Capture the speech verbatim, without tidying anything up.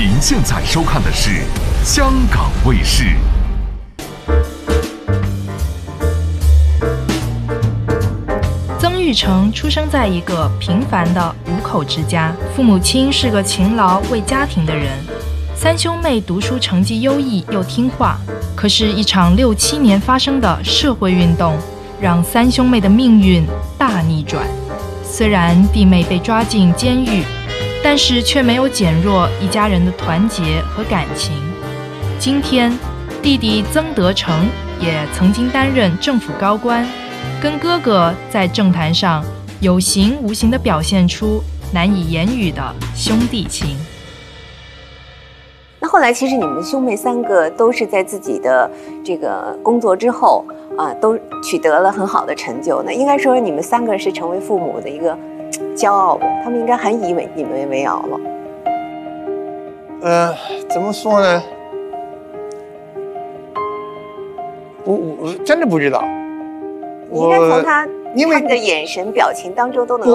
您现在收看的是香港卫视。 曾钰成出生在一个平凡的五口之家，父母亲是个勤劳为家庭的人，三兄妹读书成绩优异又听话。可是，一场六七年发生的社会运动，让三兄妹的命运大逆转。虽然弟妹被抓进监狱，但是却没有减弱一家人的团结和感情。今天，弟弟曾德成也曾经担任政府高官，跟哥哥在政坛上有形无形地表现出难以言语的兄弟情。 那后来，其实你们兄妹三个都是在自己的这个工作之后啊，都取得了很好的成就。那应该说，你们三个是成为父母的一个骄傲的，他们应该很以为你们为傲了。 呃，怎么说呢？我我真的不知道。 你应该从他因为他们的眼神、表情当中都能